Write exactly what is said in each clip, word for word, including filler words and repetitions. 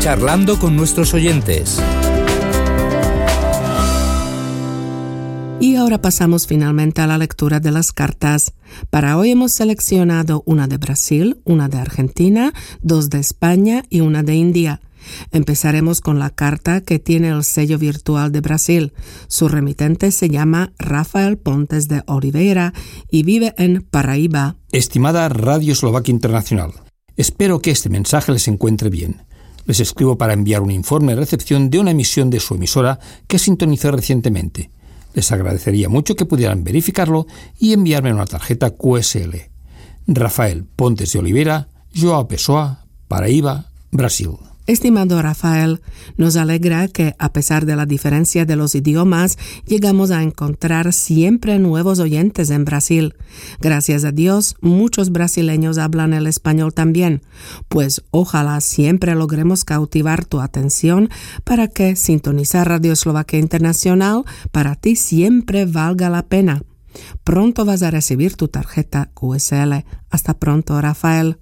charlando con nuestros oyentes. Y ahora pasamos finalmente a la lectura de las cartas. Para hoy hemos seleccionado una de Brasil, una de Argentina, dos de España y una de India. Empezaremos con la carta que tiene el sello virtual de Brasil. Su remitente se llama Rafael Pontes de Oliveira y vive en Paraíba. Estimada Radio Eslovaquia Internacional, espero que este mensaje les encuentre bien. Les escribo para enviar un informe de recepción de una emisión de su emisora que sintonicé recientemente. Les agradecería mucho que pudieran verificarlo y enviarme una tarjeta Q S L. Rafael Pontes de Oliveira, João Pessoa, Paraíba, Brasil. Estimado Rafael, nos alegra que, a pesar de la diferencia de los idiomas, llegamos a encontrar siempre nuevos oyentes en Brasil. Gracias a Dios, muchos brasileños hablan el español también, pues ojalá siempre logremos cautivar tu atención para que sintonizar Radio Eslovaquia Internacional para ti siempre valga la pena. Pronto vas a recibir tu tarjeta Q S L. Hasta pronto, Rafael.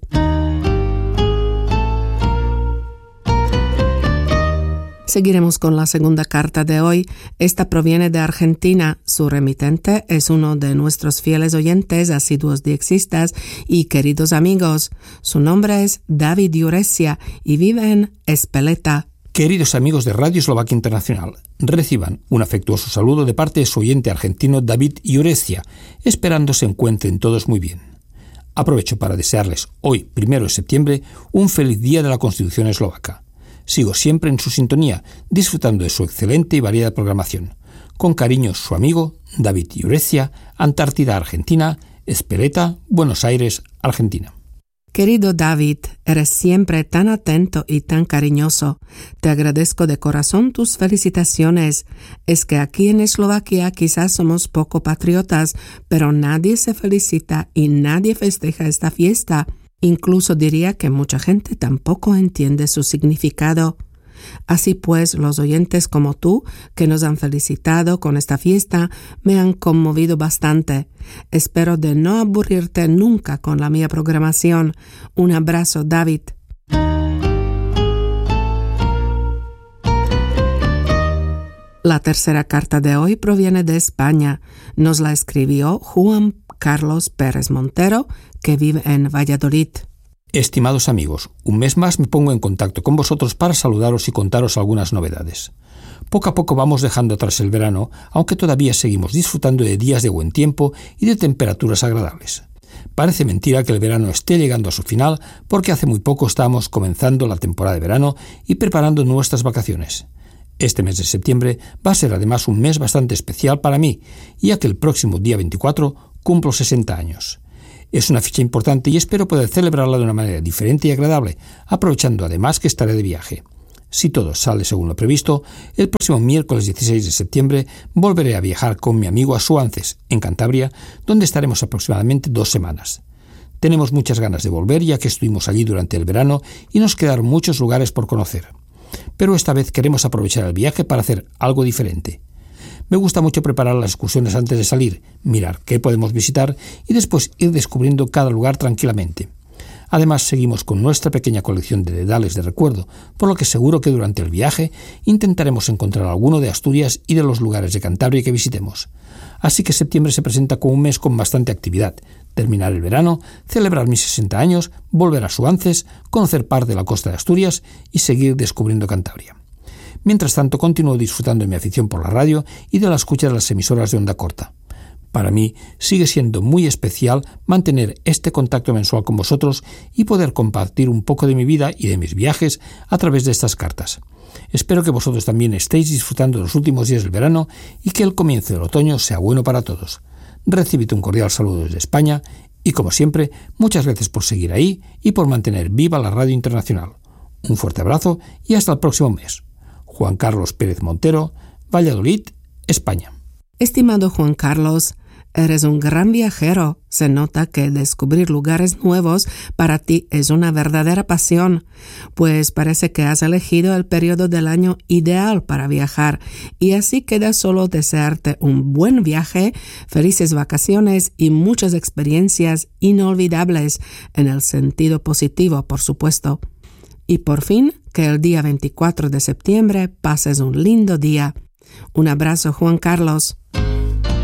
Seguiremos con la segunda carta de hoy. Esta proviene de Argentina. Su remitente es uno de nuestros fieles oyentes, asiduos diexistas y queridos amigos. Su nombre es David Juresia y vive en Espeleta. Queridos amigos de Radio Eslovaquia Internacional, reciban un afectuoso saludo de parte de su oyente argentino David Juresia, esperando se encuentren todos muy bien. Aprovecho para desearles hoy, primero de septiembre, un feliz día de la Constitución eslovaca. Sigo siempre en su sintonía, disfrutando de su excelente y variada programación. Con cariño, su amigo David Juresia, Antártida, Argentina, Espeleta, Buenos Aires, Argentina. Querido David, eres siempre tan atento y tan cariñoso. Te agradezco de corazón tus felicitaciones. Es que aquí en Eslovaquia quizás somos poco patriotas, pero nadie se felicita y nadie festeja esta fiesta. Incluso diría que mucha gente tampoco entiende su significado. Así pues, los oyentes como tú, que nos han felicitado con esta fiesta, me han conmovido bastante. Espero de no aburrirte nunca con la mía programación. Un abrazo, David. La tercera carta de hoy proviene de España. Nos la escribió Juan Carlos Pérez Montero, que vive en Valladolid. Estimados amigos, un mes más me pongo en contacto con vosotros para saludaros y contaros algunas novedades. Poco a poco vamos dejando atrás el verano, aunque todavía seguimos disfrutando de días de buen tiempo y de temperaturas agradables. Parece mentira que el verano esté llegando a su final, porque hace muy poco estábamos comenzando la temporada de verano y preparando nuestras vacaciones. Este mes de septiembre va a ser además un mes bastante especial para mí, ya que el próximo día veinticuatro cumplo sesenta años. Es una fecha importante y espero poder celebrarla de una manera diferente y agradable, aprovechando además que estaré de viaje. Si todo sale según lo previsto, el próximo miércoles dieciséis de septiembre volveré a viajar con mi amigo a Suances, en Cantabria, donde estaremos aproximadamente dos semanas. Tenemos muchas ganas de volver, ya que estuvimos allí durante el verano y nos quedaron muchos lugares por conocer. Pero esta vez queremos aprovechar el viaje para hacer algo diferente. Me gusta mucho preparar las excursiones antes de salir, mirar qué podemos visitar y después ir descubriendo cada lugar tranquilamente. Además, seguimos con nuestra pequeña colección de dedales de recuerdo, por lo que seguro que durante el viaje intentaremos encontrar alguno de Asturias y de los lugares de Cantabria que visitemos. Así que septiembre se presenta como un mes con bastante actividad. Terminar el verano, celebrar mis sesenta años, volver a Suances, conocer parte de la costa de Asturias y seguir descubriendo Cantabria. Mientras tanto, continúo disfrutando de mi afición por la radio y de la escucha de las emisoras de onda corta. Para mí sigue siendo muy especial mantener este contacto mensual con vosotros y poder compartir un poco de mi vida y de mis viajes a través de estas cartas. Espero que vosotros también estéis disfrutando de los últimos días del verano y que el comienzo del otoño sea bueno para todos. Recibid un cordial saludo desde España y, como siempre, muchas gracias por seguir ahí y por mantener viva la radio internacional. Un fuerte abrazo y hasta el próximo mes. Juan Carlos Pérez Montero, Valladolid, España. Estimado Juan Carlos, eres un gran viajero. Se nota que descubrir lugares nuevos para ti es una verdadera pasión, pues parece que has elegido el periodo del año ideal para viajar y así queda solo desearte un buen viaje, felices vacaciones y muchas experiencias inolvidables en el sentido positivo, por supuesto. Y por fin, que el día veinticuatro de septiembre pases un lindo día. Un abrazo, Juan Carlos.